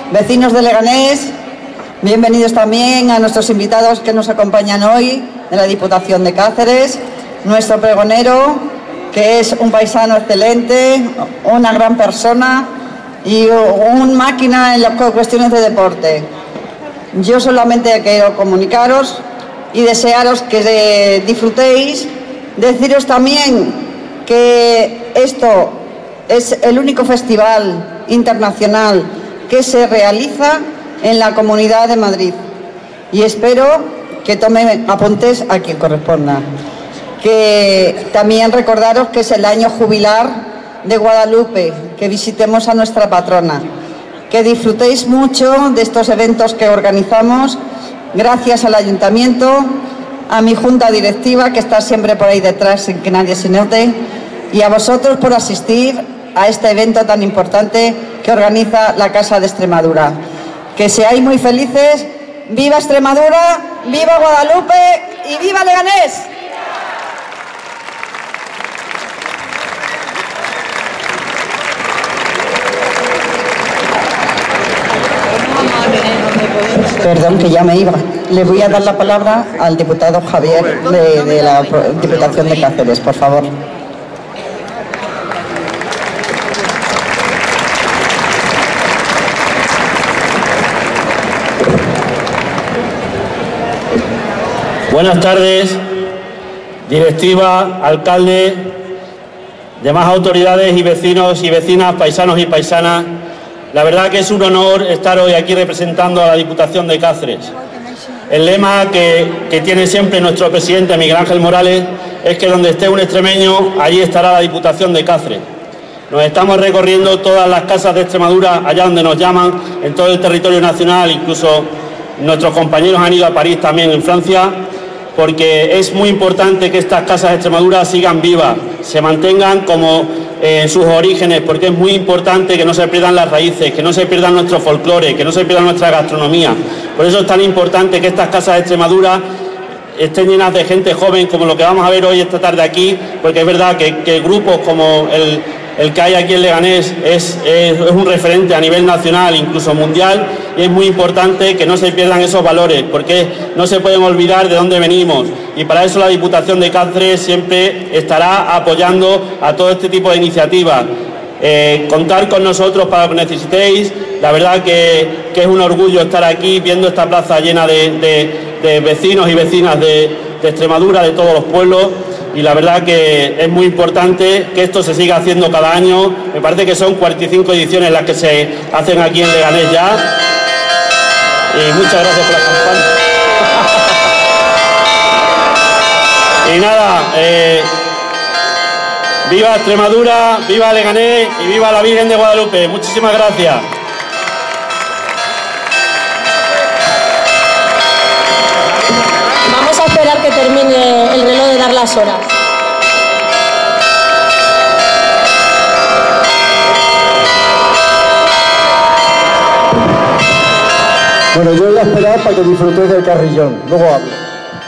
vecinos de Leganés, bienvenidos también a nuestros invitados que nos acompañan hoy de la Diputación de Cáceres, nuestro pregonero, que es un paisano excelente, una gran persona y un máquina en las cuestiones de deporte. Yo solamente quiero comunicaros y desearos que disfrutéis, deciros también que esto es el único festival internacional que se realiza en la Comunidad de Madrid y espero que tomen apuntes a quien corresponda. Que también recordaros que es el año jubilar de Guadalupe, que visitemos a nuestra patrona, que disfrutéis mucho de estos eventos que organizamos, gracias al Ayuntamiento, a mi Junta Directiva, que está siempre por ahí detrás sin que nadie se note, y a vosotros por asistir a este evento tan importante que organiza la Casa de Extremadura. Que seáis muy felices. ¡Viva Extremadura! ¡Viva Guadalupe! ¡Y viva Leganés! Perdón, que ya me iba. Le voy a dar la palabra al diputado Javier de la Diputación de Cáceres, por favor. Buenas tardes, directiva, alcalde, demás autoridades y vecinos y vecinas, paisanos y paisanas. La verdad que es un honor estar hoy aquí representando a la Diputación de Cáceres. El lema que tiene siempre nuestro presidente Miguel Ángel Morales es que donde esté un extremeño, allí estará la Diputación de Cáceres. Nos estamos recorriendo todas las casas de Extremadura, allá donde nos llaman, en todo el territorio nacional, incluso nuestros compañeros han ido a París también, en Francia, porque es muy importante que estas casas de Extremadura sigan vivas, se mantengan como sus orígenes, porque es muy importante que no se pierdan las raíces, que no se pierdan nuestro folclore, que no se pierda nuestra gastronomía. Por eso es tan importante que estas casas de Extremadura estén llenas de gente joven, como lo que vamos a ver hoy esta tarde aquí, porque es verdad que grupos como el que hay aquí en Leganés es un referente a nivel nacional, incluso mundial, y es muy importante que no se pierdan esos valores, porque no se pueden olvidar de dónde venimos, y para eso la Diputación de Cáceres siempre estará apoyando a todo este tipo de iniciativas. Contar con nosotros para lo que necesitéis. La verdad que es un orgullo estar aquí viendo esta plaza llena de vecinos y vecinas de Extremadura, de todos los pueblos, y la verdad que es muy importante que esto se siga haciendo cada año. Me parece que son 45 ediciones las que se hacen aquí en Leganés ya, y muchas gracias por la campaña. Y nada, viva Extremadura, viva Leganés y viva la Virgen de Guadalupe. Muchísimas gracias. Vamos a esperar que termine el reloj de dar las horas. Bueno, yo voy a esperar para que disfrutéis del carrillón, luego hablo.